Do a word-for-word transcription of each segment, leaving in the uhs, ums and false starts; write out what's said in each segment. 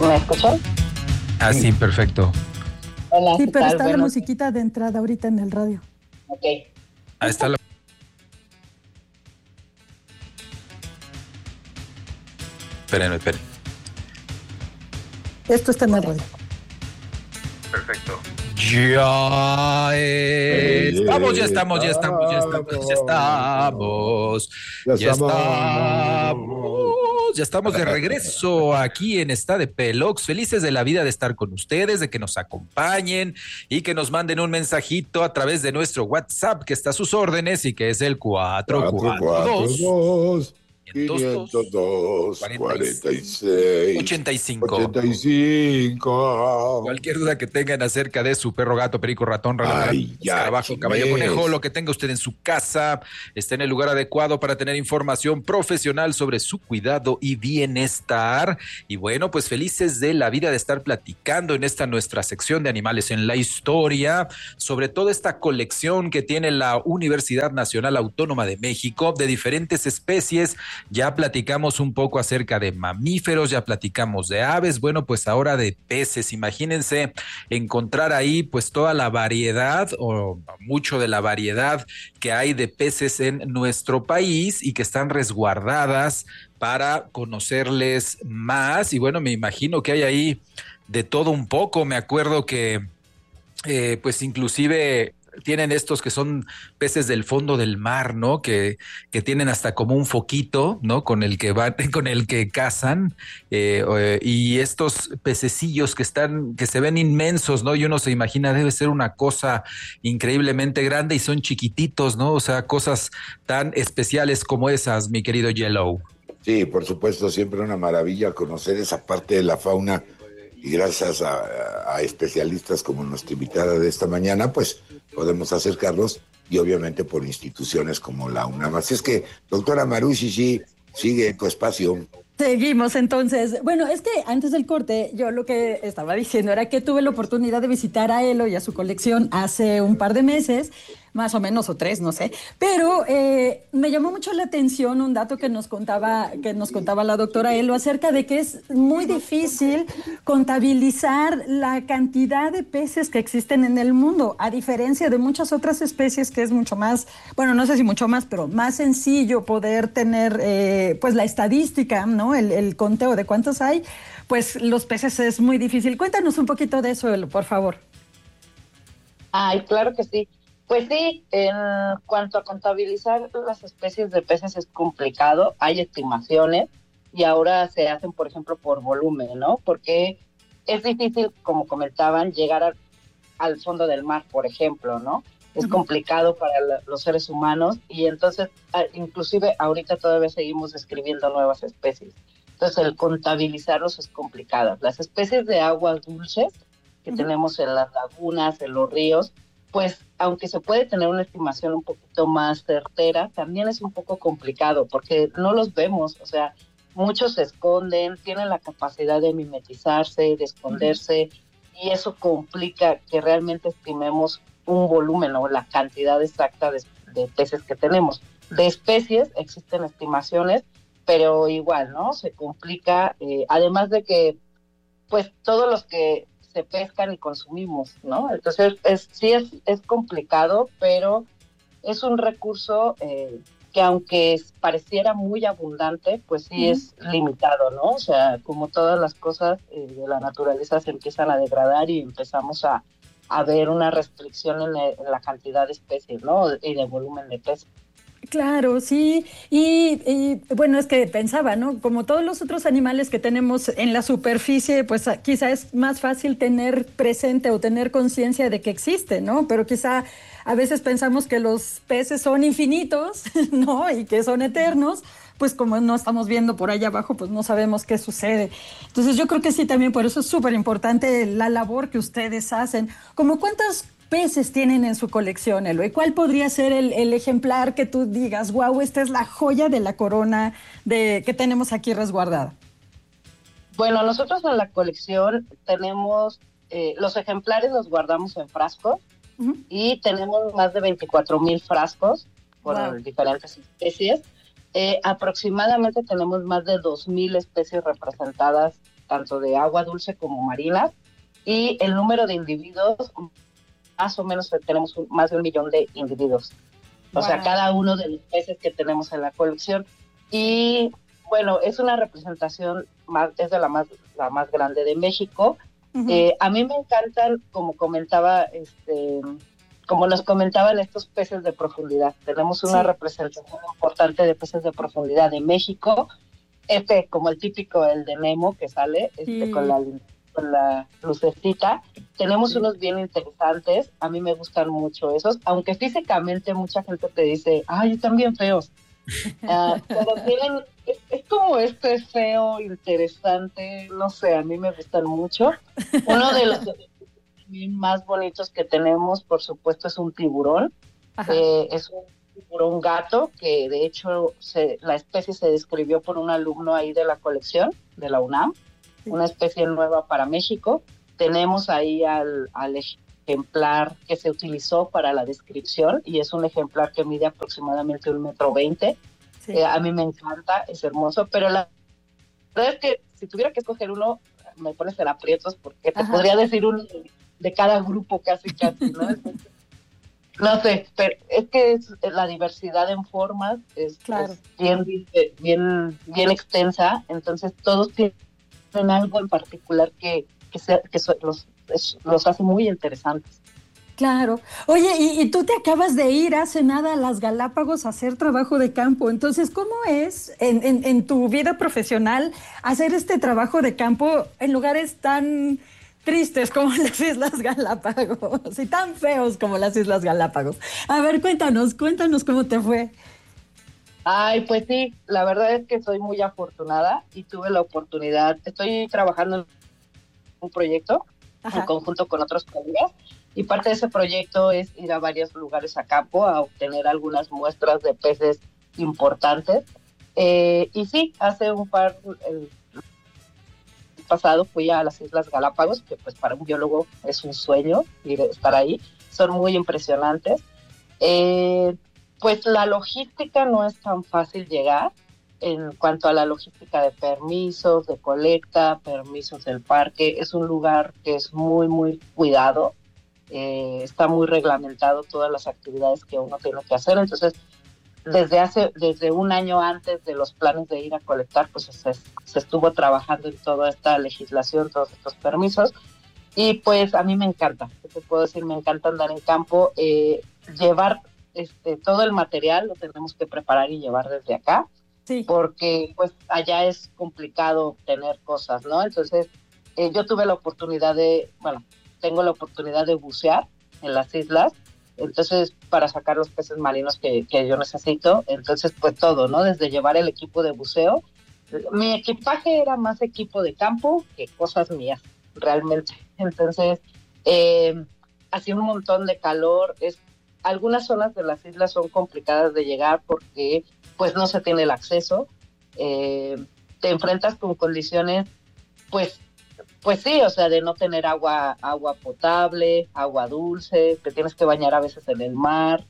¿Me escuchan? Ah, sí, perfecto. Hola, Sí, ¿qué pero tal? está la Bueno, musiquita de entrada ahorita en el radio. ok. Ahí está la... Espérenme, espérenme. Esto está en el radio. Perfecto. Ya estamos, ya estamos, ya estamos, ya estamos, ya estamos, Ya ya estamos. estamos, ya estamos de regreso aquí en Está de Pelox, felices de la vida de estar con ustedes, de que nos acompañen y que nos manden un mensajito a través de nuestro WhatsApp que está a sus órdenes y que es el cuatro cuatro dos, quinientos dos, cuarenta cuarenta y seis, ochenta y cinco. ochenta y cinco. Cualquier duda que tengan acerca de su perro, gato, perico, ratón, rana, Ay, ya, escarabajo, caballo, chismes. conejo, lo que tenga usted en su casa, está en el lugar adecuado para tener información profesional sobre su cuidado y bienestar. Y bueno, pues felices de la vida de estar platicando en esta nuestra sección de Animales en la Historia, sobre toda esta colección que tiene la Universidad Nacional Autónoma de México de diferentes especies. Ya platicamos un poco acerca de mamíferos, ya platicamos de aves, bueno, pues ahora de peces. Imagínense encontrar ahí pues toda la variedad o mucho de la variedad que hay de peces en nuestro país y que están resguardadas para conocerles más. Y bueno, me imagino que hay ahí de todo un poco. Me acuerdo que eh, pues inclusive tienen estos que son peces del fondo del mar, ¿no? Que, que tienen hasta como un foquito, ¿no? Con el que van, con el que cazan, eh, eh, y estos pececillos que están, que se ven inmensos, ¿no? Y uno se imagina debe ser una cosa increíblemente grande y son chiquititos, ¿no? O sea, cosas tan especiales como esas, mi querido Yellow. Sí, por supuesto, siempre una maravilla conocer esa parte de la fauna y gracias a, a especialistas como nuestra invitada de esta mañana, pues podemos acercarlos y obviamente por instituciones como la UNAM. Así es que, doctora Marushi, sí, sigue tu espacio. Seguimos entonces. Bueno, es que antes del corte yo lo que estaba diciendo era que tuve la oportunidad de visitar a Elo y a su colección hace un par de meses, más o menos, o tres, no sé. Pero eh, me llamó mucho la atención un dato que nos contaba, que nos contaba la doctora Elo acerca de que es muy difícil contabilizar la cantidad de peces que existen en el mundo, a diferencia de muchas otras especies que es mucho más, bueno, no sé si mucho más, pero más sencillo poder tener eh, pues la estadística, ¿no? El, el conteo de cuántos hay, pues los peces es muy difícil. Cuéntanos un poquito de eso, Elo, por favor. Ay, claro que sí. Pues sí, en cuanto a contabilizar las especies de peces es complicado, hay estimaciones y ahora se hacen, por ejemplo, por volumen, ¿no? Porque es difícil, como comentaban, llegar a, al fondo del mar, por ejemplo, ¿no? Es uh-huh. complicado para la, los seres humanos y entonces, a, inclusive ahorita todavía seguimos describiendo nuevas especies. Entonces, el contabilizarlos es complicado. Las especies de aguas dulces que uh-huh. tenemos en las lagunas, en los ríos, pues aunque se puede tener una estimación un poquito más certera, también es un poco complicado porque no los vemos, o sea, muchos se esconden, tienen la capacidad de mimetizarse, de esconderse, uh-huh. y eso complica que realmente estimemos un volumen o la cantidad exacta de, de peces que tenemos. De especies existen estimaciones, pero igual, ¿no? Se complica, eh, además de que, pues, todos los que se pescan y consumimos, ¿no? Entonces, es, sí es, es complicado, pero es un recurso eh, que aunque pareciera muy abundante, pues sí uh-huh. es limitado, ¿no? O sea, como todas las cosas eh, de la naturaleza se empiezan a degradar y empezamos a, a ver una restricción en, el, en la cantidad de especies, ¿no? Y de volumen de peces. Claro, sí, y, y bueno, es que pensaba, ¿no? Como todos los otros animales que tenemos en la superficie, pues quizá es más fácil tener presente o tener conciencia de que existe, ¿no? Pero quizá a veces pensamos que los peces son infinitos, ¿no? Y que son eternos, pues como no estamos viendo por allá abajo, pues no sabemos qué sucede. Entonces yo creo que sí, también por eso es súper importante la labor que ustedes hacen. ¿Cómo cuántas peces tienen en su colección, Elo? ¿Y cuál podría ser el, el ejemplar que tú digas, wow, esta es la joya de la corona de, que tenemos aquí resguardada? Bueno, nosotros en la colección tenemos, eh, los ejemplares los guardamos en frascos uh-huh. y tenemos más de veinticuatro mil frascos por wow. diferentes especies. Eh, aproximadamente tenemos más de dos mil especies representadas tanto de agua dulce como marinas, y el número de individuos, más o menos tenemos un, más de un millón de individuos. O wow. sea, cada uno de los peces que tenemos en la colección. Y bueno, es una representación, más, es de la más, la más grande de México. Uh-huh. Eh, a mí me encantan, como comentaba, este, como nos comentaban, estos peces de profundidad. Tenemos una sí. representación importante de peces de profundidad de México. Este, como el típico, el de Nemo, que sale este, sí. con la con la lucecita. Tenemos sí. unos bien interesantes, a mí me gustan mucho esos, aunque físicamente mucha gente te dice, ay, están bien feos. Uh, pero tienen, es, es como este feo, interesante, no sé, a mí me gustan mucho. Uno de los más bonitos que tenemos, por supuesto, es un tiburón. Eh, es un tiburón gato, que de hecho se, la especie se describió por un alumno ahí de la colección, de la UNAM. Una especie nueva para México. Tenemos ahí al, al ejemplar que se utilizó para la descripción, y es un ejemplar que mide aproximadamente un metro veinte. Sí. Eh, a mí me encanta, es hermoso, pero la verdad es que si tuviera que escoger uno, me pones en aprietos, porque te Ajá. podría decir uno de, de cada grupo casi casi, ¿no? Entonces, no sé, pero es que es, la diversidad en formas es, claro. es bien, bien, bien extensa, entonces todos tienen en algo en particular que, que, sea, que so, los, es, los hace muy interesantes. Claro. Oye, y, y tú te acabas de ir hace nada a las Galápagos a hacer trabajo de campo. Entonces, ¿cómo es en, en, en tu vida profesional hacer este trabajo de campo en lugares tan tristes como las Islas Galápagos y tan feos como las Islas Galápagos? A ver, cuéntanos, cuéntanos cómo te fue. Ay, pues sí, la verdad es que soy muy afortunada y tuve la oportunidad, estoy trabajando en un proyecto Ajá. en conjunto con otros colegas, y parte de ese proyecto es ir a varios lugares a campo a obtener algunas muestras de peces importantes. Eh, y sí, hace un par, el pasado fui a las Islas Galápagos, que pues para un biólogo es un sueño ir a estar ahí, son muy impresionantes. Eh, Pues la logística no es tan fácil llegar en cuanto a la logística de permisos, de colecta, permisos del parque. Es un lugar que es muy, muy cuidado. Eh, está muy reglamentado todas las actividades que uno tiene que hacer. Entonces, desde hace, desde un año antes de los planes de ir a colectar, pues se, se estuvo trabajando en toda esta legislación, todos estos permisos. Y pues a mí me encanta, ¿qué te puedo decir? Me encanta andar en campo, eh, llevar... Este, todo el material lo tenemos que preparar y llevar desde acá, sí. porque pues allá es complicado obtener cosas, ¿no? Entonces eh, yo tuve la oportunidad de, bueno, tengo la oportunidad de bucear en las islas, entonces para sacar los peces marinos que, que yo necesito, entonces pues todo, ¿no? Desde llevar el equipo de buceo, mi equipaje era más equipo de campo que cosas mías, realmente. Entonces eh, hacía un montón de calor, es algunas zonas de las islas son complicadas de llegar porque pues no se tiene el acceso, eh, te enfrentas con condiciones pues, pues sí, o sea, de no tener agua, agua potable, agua dulce, te tienes que bañar a veces en el mar,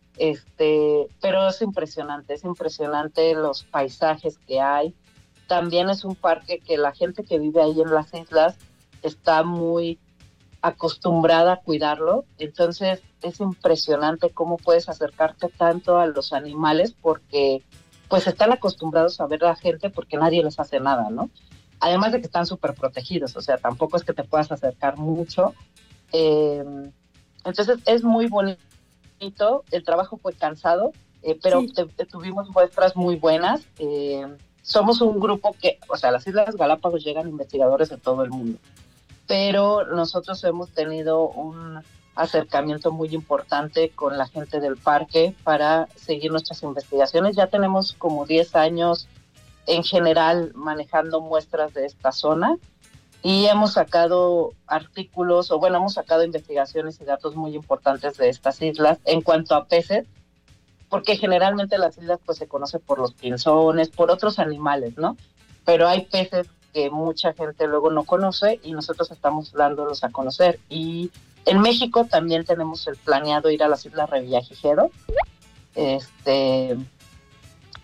este, pero es impresionante, es impresionante los paisajes que hay. También es un parque que la gente que vive ahí en las islas está muy acostumbrada a cuidarlo, entonces es impresionante cómo puedes acercarte tanto a los animales porque pues están acostumbrados a ver a la gente porque nadie les hace nada, ¿no? Además de que están súper protegidos, o sea, tampoco es que te puedas acercar mucho. Eh, entonces es muy bonito, el trabajo fue cansado, eh, pero sí. te, te tuvimos muestras muy buenas. Eh, somos un grupo que, o sea, a las Islas Galápagos llegan investigadores de todo el mundo, pero nosotros hemos tenido un acercamiento muy importante con la gente del parque para seguir nuestras investigaciones. Ya tenemos como diez años en general manejando muestras de esta zona y hemos sacado artículos, o bueno, hemos sacado investigaciones y datos muy importantes de estas islas en cuanto a peces, porque generalmente las islas pues se conocen por los pinzones, por otros animales, ¿no? Pero hay peces que mucha gente luego no conoce y nosotros estamos dándolos a conocer. Y en México también tenemos el planeado ir a las Islas Revillagigedo. Este,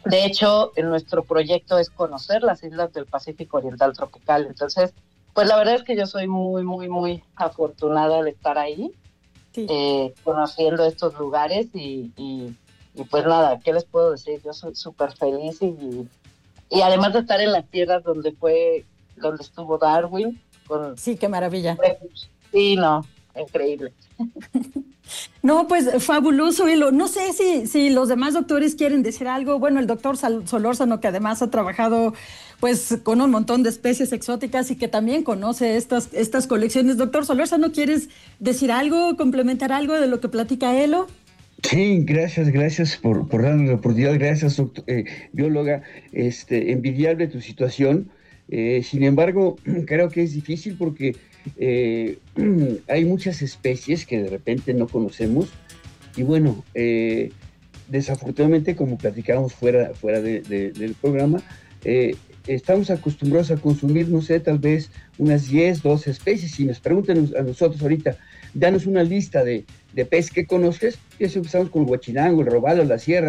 De hecho, en nuestro proyecto es conocer las islas del Pacífico Oriental Tropical. Entonces, pues la verdad es que yo soy muy, muy, muy afortunada de estar ahí, sí. eh, conociendo estos lugares y, y, y pues nada, ¿qué les puedo decir? Yo soy súper feliz y, y además de estar en las tierras donde fue, donde estuvo Darwin. Con, sí, qué maravilla. Sí, no, increíble. No, pues fabuloso, Elo. No sé si, si los demás doctores quieren decir algo. Bueno, el doctor Solórzano, que además ha trabajado pues con un montón de especies exóticas y que también conoce estas, estas colecciones. Doctor Solórzano, ¿quieres decir algo, complementar algo de lo que platica Elo? Sí, gracias, gracias por, por darnos la oportunidad. Gracias, doctor, eh, bióloga. Este, envidiable tu situación. Eh, sin embargo, creo que es difícil porque eh, hay muchas especies que de repente no conocemos y bueno, eh, desafortunadamente, como platicábamos fuera, fuera de, de, del programa, eh, estamos acostumbrados a consumir, no sé, tal vez unas diez, doce especies. Si nos preguntan a nosotros ahorita, danos una lista de, de peces que conoces, y eso empezamos con el guachinango, el robalo, la sierra,